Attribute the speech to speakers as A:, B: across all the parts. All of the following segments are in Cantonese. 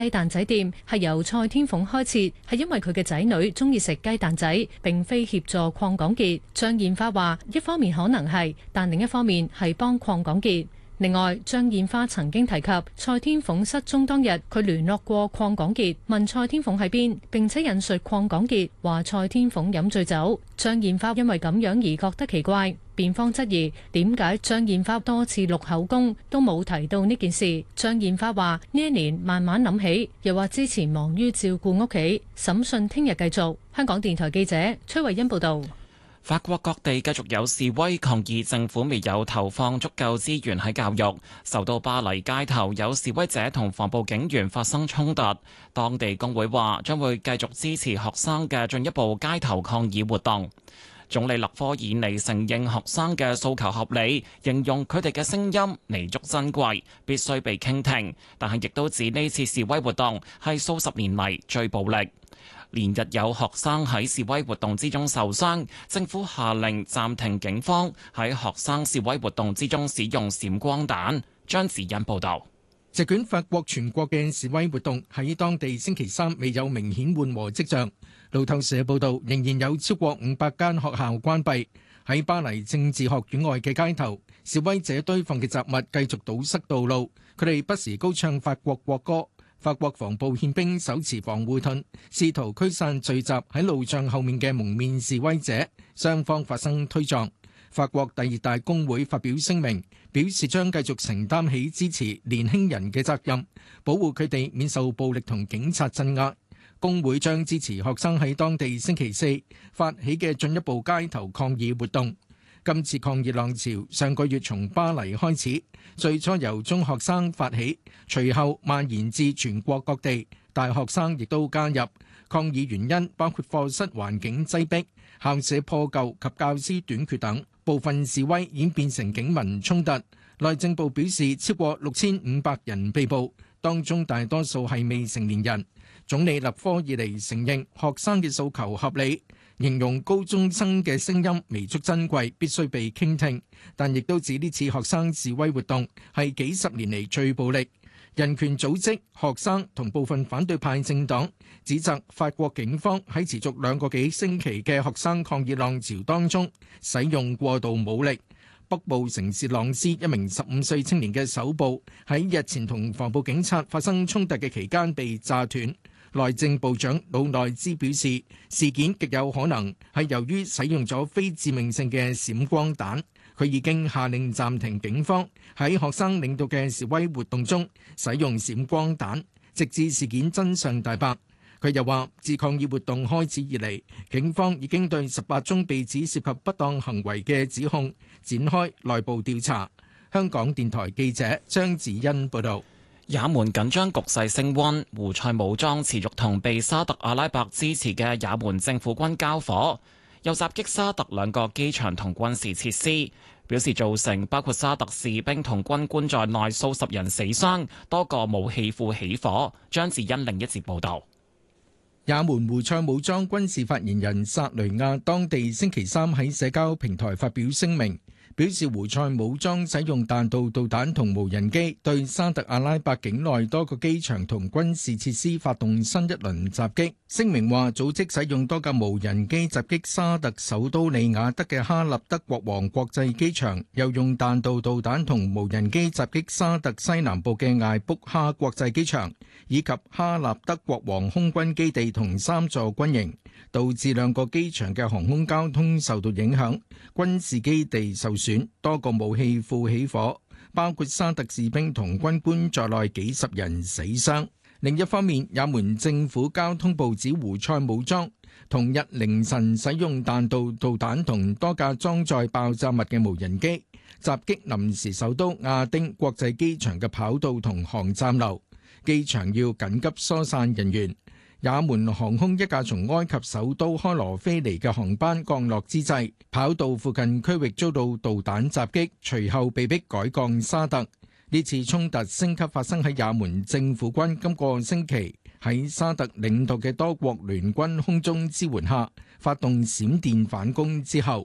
A: 雞蛋仔店係由蔡天鳳開設，係因為佢嘅仔女中意食雞蛋仔，並非協助鄺港傑。張燕花話：一方面可能係，但另一方面係幫鄺港傑。另外，張燕花曾經提及蔡天鳳失蹤當日，佢聯絡過鄺港傑，問蔡天鳳喺邊，並且引述鄺港傑話蔡天鳳飲醉酒。張燕花因為咁樣而覺得奇怪，辯方質疑點解張燕花多次錄口供都冇提到呢件事。張燕花話呢一年慢慢諗起，又話之前忙於照顧屋企。審訊聽日繼續。香港電台記者崔慧欣報道。
B: 法國各地繼續有示威抗議政府未有投放足夠資源喺教育，受到巴黎街頭有示威者同防暴警員發生衝突。當地工會話將會繼續支持學生嘅進一步街頭抗議活動。總理勒科爾尼承認學生嘅訴求合理，形容佢哋嘅聲音彌足珍貴，必須被傾聽，但係亦都指呢次示威活動係數十年嚟最暴力。連日有學生喺示威活動之中受傷，政府下令暫停警方喺學生示威活動之中使用閃光彈。張子欣報導。
C: 席捲法國全國嘅示威活動喺當地星期三未有明顯緩和跡象。路透社報導，仍然有超過500間學校關閉。喺巴黎政治學院外嘅街頭，示威者堆放嘅雜物繼續堵塞道路，佢哋不時高唱法國國歌。法國防暴憲兵手持防護盾，試圖驅散聚集喺路障後面嘅蒙面示威者，雙方發生推撞。法國第二大工會發表聲明，表示將繼續承擔起支持年輕人嘅責任，保護佢哋免受暴力同警察鎮壓。工會將支持學生喺當地星期四發起嘅進一步街頭抗議活動。今次抗議浪潮上個月從巴黎開始，最初由中學生發起，隨後蔓延至全國各地，大學生亦都加入。抗議原因包括課室環境擠迫、校舍破舊及教師短缺等。部分示威演變成警民衝突。內政部表示，超過6500人被捕，當中大多數係未成年人。總理勒科爾尼承認學生嘅訴求合理，形容高中生嘅聲音彌足珍貴，必須被傾聽，但亦都指呢次學生示威活動係幾十年嚟最暴力。人權組織、學生同部分反對派政黨指責法國警方喺持續2個幾星期嘅學生抗議浪潮當中使用過度武力。北部城市朗斯一名15歲青年嘅手部喺日前同防暴警察發生衝突嘅期間被炸斷。內政部長魯內茲表示，事件極有可能係由於使用咗非致命性嘅閃光彈。佢已經下令暫停警方喺學生領導嘅示威活動中使用閃光彈，直至事件真相大白。佢又話，自抗議活動開始以嚟，警方已經對18宗被指涉及不當行為嘅指控展開內部調查。香港電台記者張子欣報道。
B: 也門緊張局勢升溫，胡塞武裝持續同被沙特阿拉伯支持嘅也門政府軍交火，又襲擊沙特2個機場同軍事設施，表示造成包括沙特士兵同軍官在內數十人死傷，多個武器庫起火。張智欣另一節報道。
C: 也門胡塞武裝軍事發言人薩雷亞當地星期三喺社交平台發表聲明，表示胡塞武裝使用彈道導彈同無人機對沙特阿拉伯境內多個機場同軍事設施發動新一輪襲擊。聲明話，組織使用多架無人機襲擊沙特首都利雅得嘅哈立德國王國際機場，又用彈道導彈同無人機襲擊沙特西南部嘅艾卜哈國際機場，以及哈立德國王空軍基地同3座軍營，導致2個機場嘅航空交通受到影響，軍事基地受損，多個武器庫起火，包括沙特士兵同軍官在內幾十人死傷。另一方面，也門政府交通部指胡塞武裝同日凌晨使用彈道導彈同多架裝載爆炸物嘅無人機襲擊臨時首都亞丁國際機場嘅跑道同航站樓，機場要緊急疏散人員。也門航空一架從埃及首都開羅飛嚟嘅航班降落之際，跑道附近區域遭到導彈襲擊，隨後被迫改降沙特。呢次衝突升級發生喺也門政府軍今個星期喺沙特領導嘅多國聯軍空中支援下發動閃電反攻之後。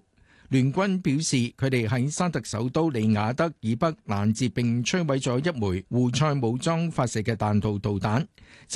C: 聯軍表示，佢哋喺沙特首都利雅得以北攔截並摧毀咗一枚胡塞武裝發射嘅彈道導彈。